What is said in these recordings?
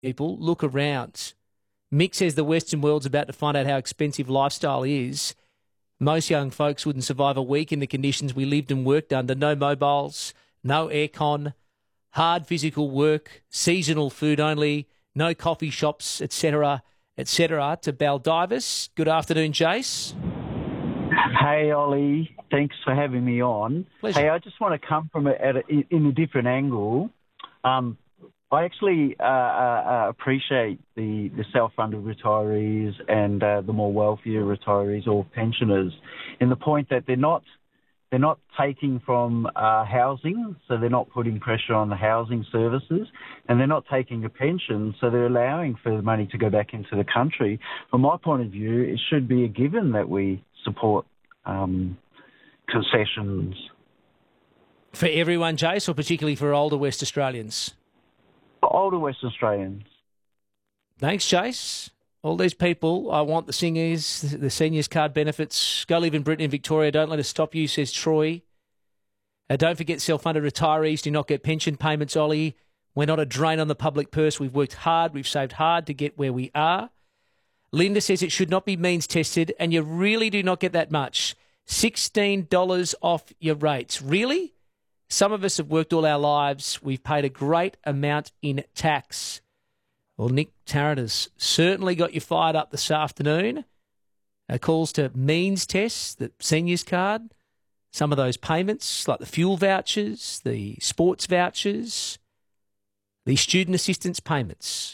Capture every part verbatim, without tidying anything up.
people, look around. Mick says the Western world's about to find out how expensive lifestyle is. Most young folks wouldn't survive a week in the conditions we lived and worked under. No mobiles, no aircon, hard physical work, seasonal food only, no coffee shops, et cetera, et cetera. To Baldivis. Good afternoon, Jace. Hey, Ollie. Thanks for having me on. Pleasure. Hey, I just want to come from it at a, in a different angle. Um, I actually uh, uh, appreciate the, the self-funded retirees and uh, the more wealthier retirees or pensioners in the point that they're not they're not taking from uh, housing, so they're not putting pressure on the housing services, and they're not taking a pension, so they're allowing for the money to go back into the country. From my point of view, it should be a given that we support um, concessions. For everyone, Jace, or particularly for older West Australians? For older West Australians. Thanks, Jace. All these people, I want the singers, the seniors card benefits. Go live in Britain and Victoria. Don't let us stop you, says Troy. Uh, don't forget self-funded retirees do not get pension payments, Ollie. We're not a drain on the public purse. We've worked hard. We've saved hard to get where we are. Linda says it should not be means tested, and you really do not get that much. sixteen dollars off your rates. Really? Some of us have worked all our lives. We've paid a great amount in tax. Well, Nick Tarrant has certainly got you fired up this afternoon. Uh, calls to means tests, the seniors card, some of those payments like the fuel vouchers, the sports vouchers, the student assistance payments.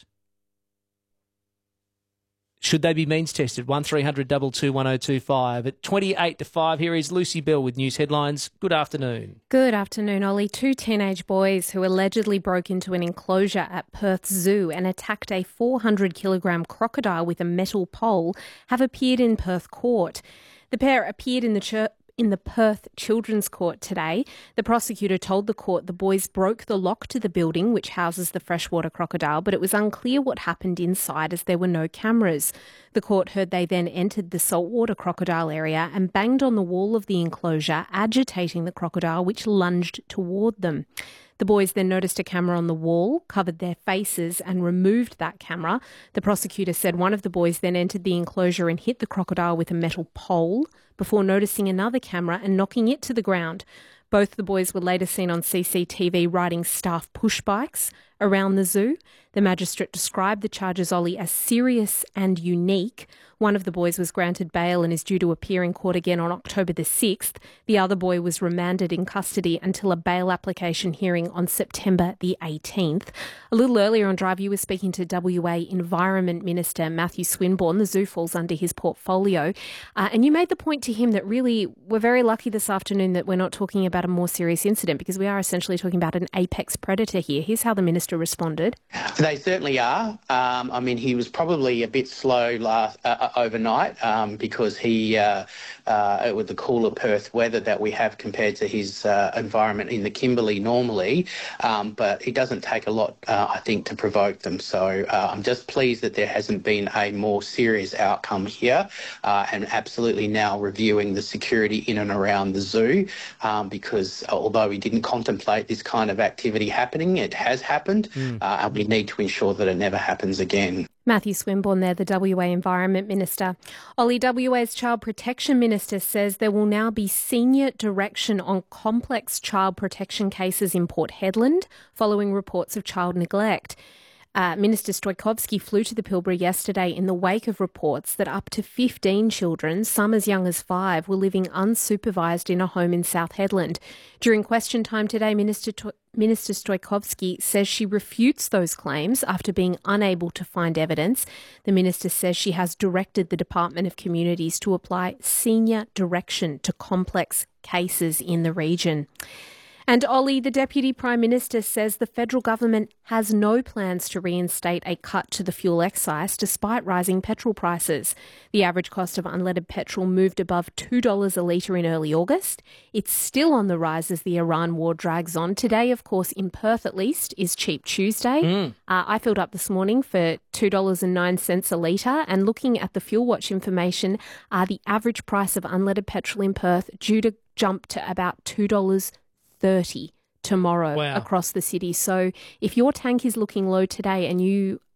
Should they be means tested? one three hundred two two one oh two five. At twenty-eight to five, here is Lucy Bell with news headlines. Good afternoon. Good afternoon, Ollie. Two teenage boys who allegedly broke into an enclosure at Perth Zoo and attacked a four hundred kilogram crocodile with a metal pole have appeared in Perth court. The pair appeared in the church. In the Perth Children's Court today, the prosecutor told the court the boys broke the lock to the building which houses the freshwater crocodile, but it was unclear what happened inside as there were no cameras. The court heard they then entered the saltwater crocodile area and banged on the wall of the enclosure, agitating the crocodile, which lunged toward them. The boys then noticed a camera on the wall, covered their faces and removed that camera. The prosecutor said one of the boys then entered the enclosure and hit the crocodile with a metal pole before noticing another camera and knocking it to the ground. Both the boys were later seen on C C T V riding staff push bikes around the zoo. The magistrate described the charges, Ollie, as serious and unique. One of the boys was granted bail and is due to appear in court again on October the sixth. The other boy was remanded in custody until a bail application hearing on September the eighteenth. A little earlier on Drive, you were speaking to W A Environment Minister Matthew Swinburne. The zoo falls under his portfolio. Uh, and you made the point to him that really we're very lucky this afternoon that we're not talking about a more serious incident because we are essentially talking about an apex predator here. Here's how the minister responded. They certainly are. Um, I mean, he was probably a bit slow last uh, overnight um, because he, uh, uh, with the cooler Perth weather that we have compared to his uh, environment in the Kimberley normally, um, but it doesn't take a lot, uh, I think, to provoke them. So uh, I'm just pleased that there hasn't been a more serious outcome here uh, and absolutely now reviewing the security in and around the zoo um, because although we didn't contemplate this kind of activity happening, it has happened mm. uh, and we need to ensure that it never happens again. Matthew Swinburne there, the W A Environment Minister. Ollie, W A's Child Protection Minister says there will now be senior direction on complex child protection cases in Port Hedland following reports of child neglect. Uh, Minister Stoikovski flew to the Pilbara yesterday in the wake of reports that up to fifteen children, some as young as five, were living unsupervised in a home in South Hedland. During question time today, Minister to- Minister Stoikovski says she refutes those claims after being unable to find evidence. The minister says she has directed the Department of Communities to apply senior direction to complex cases in the region. And Ollie, the Deputy Prime Minister, says the federal government has no plans to reinstate a cut to the fuel excise despite rising petrol prices. The average cost of unleaded petrol moved above two dollars a litre in early August. It's still on the rise as the Iran war drags on. Today, of course, in Perth at least, is Cheap Tuesday. Mm. Uh, I filled up this morning for two dollars and nine cents a litre, and looking at the Fuel Watch information, uh, the average price of unleaded petrol in Perth due to jump to about two dollars thirty tomorrow wow. across the city. So if your tank is looking low today and you